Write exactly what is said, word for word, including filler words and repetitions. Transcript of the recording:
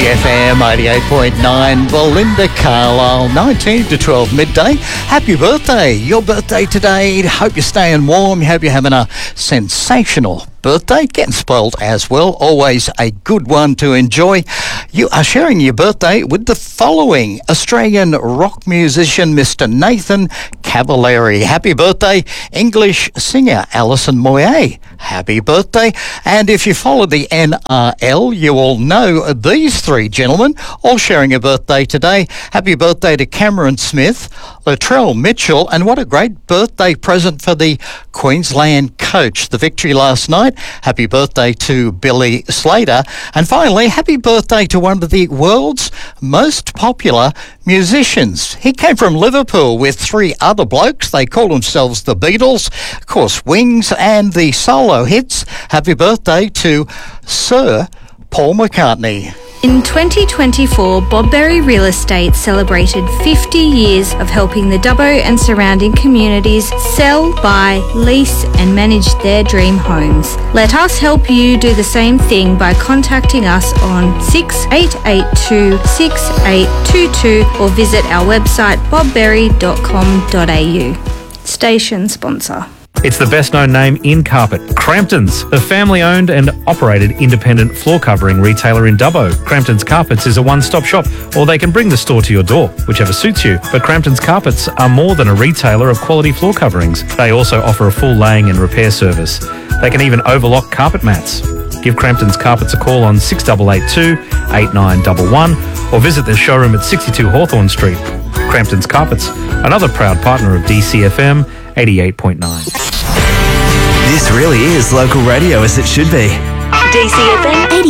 C F M eighty-eight point nine, Belinda Carlisle, nineteen to twelve midday. Happy birthday. Your birthday today. Hope you're staying warm. Hope you're having a sensational birthday. Getting spoiled as well. Always a good one to enjoy. You are sharing your birthday with the following Australian rock musician, Mister Nathan Cavallari. Happy birthday. English singer Alison Moyet. Happy birthday. And if you follow the N R L, you all know these three gentlemen all sharing a birthday today. Happy birthday to Cameron Smith, Latrell Mitchell, and what a great birthday present for the Queensland coach. The victory last night. Happy birthday to Billy Slater. And finally, happy birthday to one of the world's most popular musicians. He came from Liverpool with three other blokes. They call themselves the Beatles, of course, Wings, and the solo hits. Happy birthday to Sir Paul McCartney. In twenty twenty-four, Bob Berry Real Estate celebrated fifty years of helping the Dubbo and surrounding communities sell, buy, lease and manage their dream homes. Let us help you do the same thing by contacting us on six eight eight two, six eight two two or visit our website bob berry dot com dot a u. Station sponsor. It's the best-known name in carpet, Crampton's, a family-owned and operated independent floor covering retailer in Dubbo. Crampton's Carpets is a one-stop shop, or they can bring the store to your door, whichever suits you. But Crampton's Carpets are more than a retailer of quality floor coverings. They also offer a full laying and repair service. They can even overlock carpet mats. Give Crampton's Carpets a call on six eight eight two, eight nine one one or visit their showroom at sixty-two Hawthorne Street. Crampton's Carpets, another proud partner of D C F M eighty-eight point nine. This really is local radio as it should be. D C F M eighty.